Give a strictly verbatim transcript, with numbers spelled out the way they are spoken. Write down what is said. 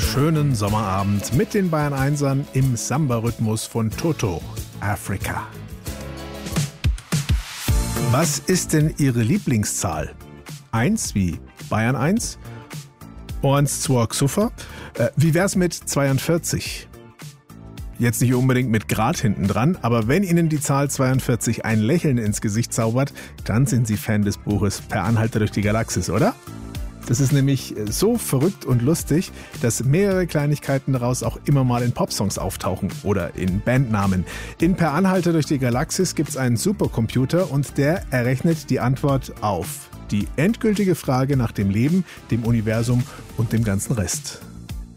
schönen Sommerabend mit den Bayern Einsern im Samba-Rhythmus von Toto, Africa. Was ist denn Ihre Lieblingszahl? Eins wie Bayern eins? Eins, zwei, Xuffer? Äh, wie wär's mit zweiundvierzig? Jetzt nicht unbedingt mit Grad hinten dran, aber wenn Ihnen die Zahl zweiundvierzig ein Lächeln ins Gesicht zaubert, dann sind Sie Fan des Buches Per Anhalter durch die Galaxis, oder? Das ist nämlich so verrückt und lustig, dass mehrere Kleinigkeiten daraus auch immer mal in Popsongs auftauchen oder in Bandnamen. In Per Anhalter durch die Galaxis gibt's einen Supercomputer und der errechnet die Antwort auf die endgültige Frage nach dem Leben, dem Universum und dem ganzen Rest.